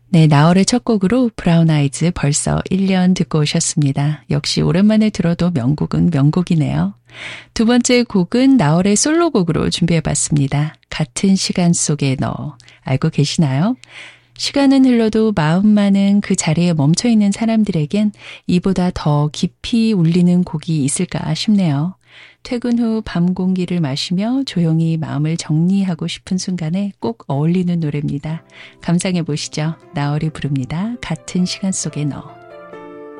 네, 나얼의 첫 곡으로 브라운 아이즈 벌써 1년 듣고 오셨습니다. 역시 오랜만에 들어도 명곡은 명곡이네요. 두 번째 곡은 나얼의 솔로곡으로 준비해봤습니다. 같은 시간 속에 너. 알고 계시나요? 시간은 흘러도 마음만은 그 자리에 멈춰있는 사람들에겐 이보다 더 깊이 울리는 곡이 있을까 싶네요. 퇴근 후 밤 공기를 마시며 조용히 마음을 정리하고 싶은 순간에 꼭 어울리는 노래입니다. 감상해 보시죠. 나얼이 부릅니다. 같은 시간 속에 너.